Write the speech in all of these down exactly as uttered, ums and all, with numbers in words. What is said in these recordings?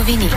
новини.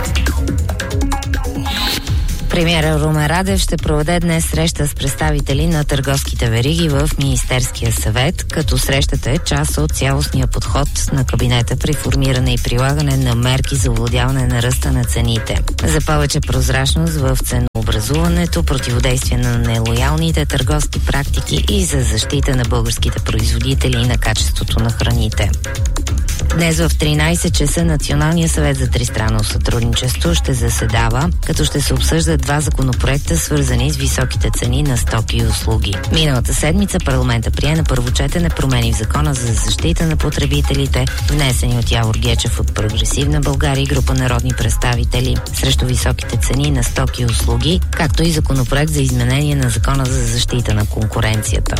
Премиерът Румен Радев ще проведе днес среща с представители на търговските вериги в Министерския съвет, като срещата е част от цялостния подход на кабинета при формиране и прилагане на мерки за овладяване на ръста на цените. За повече прозрачност в ценообразуването, противодействие на нелоялните търговски практики и за защита на българските производители и на качеството на храните. Днес в тринайсет часа Националният съвет за тристранно сътрудничество ще заседава, като ще се обсъждат два законопроекта, свързани с високите цени на стоки и услуги. Миналата седмица парламента прие на първо четене промени в Закона за защита на потребителите, внесени от Явор Гечев от Прогресивна България и група народни представители срещу високите цени на стоки и услуги, както и законопроект за изменение на Закона за защита на конкуренцията.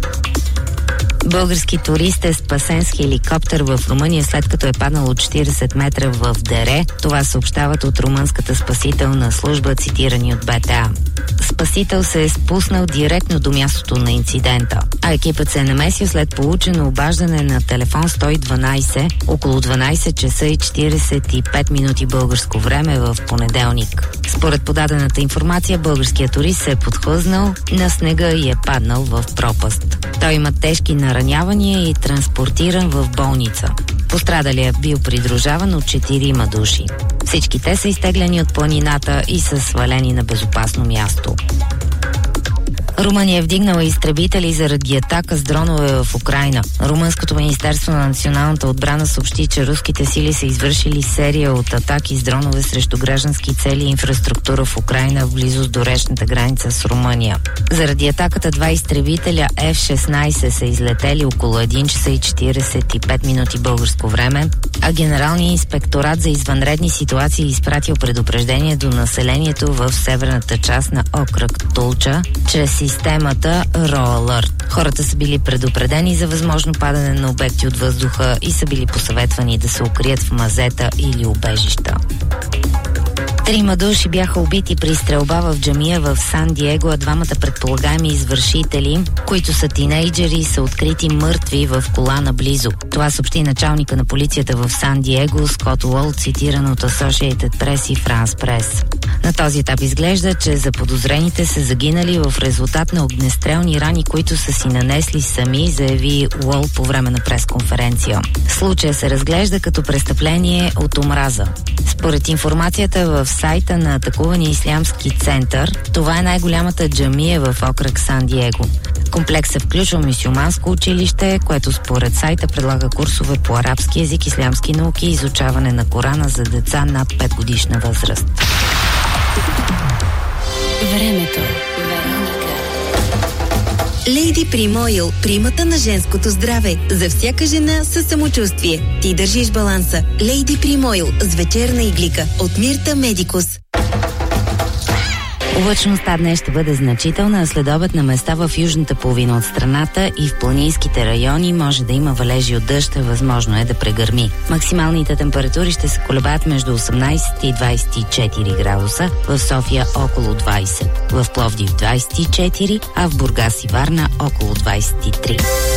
Български турист е спасен с хеликоптер в Румъния, след като е паднал от четирийсет метра в дере. Това съобщават от румънската спасителна служба, цитирани от БТА. Спасител се е спуснал директно до мястото на инцидента, а екипът се е намесил след получено обаждане на телефон сто и дванайсет около дванайсет часа и четирийсет и пет минути българско време в понеделник. Според подадената информация, българският турист се е подхлъзнал на снега и е паднал в пропаст. Той има тежки наранявания и транспортиран в болница. Пострадалият бил придружаван от четирима души. Всички те са изтеглени от планината и са свалени на безопасно място. Румъния е вдигнала изтребители заради атака с дронове в Украйна. Румънското министерство на националната отбрана съобщи, че руските сили са извършили серия от атаки с дронове срещу граждански цели и инфраструктура в Украйна в близост до речната граница с Румъния. Заради атаката два изтребителя Еф шестнайсет са излетели около един часа и четирийсет и пет минути българско време, а Генералният инспекторат за извънредни ситуации изпратил предупреждение до населението в северната част на окръг Тулча чрез системата RoAlert. Хората са били предупредени за възможно падане на обекти от въздуха и са били посъветвани да се укрият в мазета или убежища. Трима души бяха убити при стрелба в джамия в Сан-Диего, а двамата предполагаеми извършители, които са тинейджери, са открити мъртви в кола наблизо. Това съобщи началника на полицията в Сан-Диего, Скот Уолт, цитиран от Associated Press и France Press. На този етап изглежда, че заподозрените са загинали в резултат на огнестрелни рани, които са си нанесли сами, заяви Уолт по време на пресконференция. Случая се разглежда като престъпление от омраза. Според информацията в сайта на атакувания ислямски център, това е най-голямата джамия в окръг Сан-Диего. Комплексът включва мюсюлманско училище, което според сайта предлага курсове по арабски език, ислямски науки и изучаване на Корана за деца над пет годишна възраст. Времето. Лейди Прим Ойл, примата на женското здраве. За всяка жена със самочувствие. Ти държиш баланса. Лейди Прим Ойл с вечерна иглика от Мирта Медикус. Облачността днес ще бъде значителна, а следобед на места в южната половина от страната и в планинските райони може да има валежи от дъжд, възможно е да прегърми. Максималните температури ще се колебаят между осемнайсет и двайсет и четири градуса, в София около двайсет, в Пловдив двайсет и четири, а в Бургас и Варна около двайсет и три.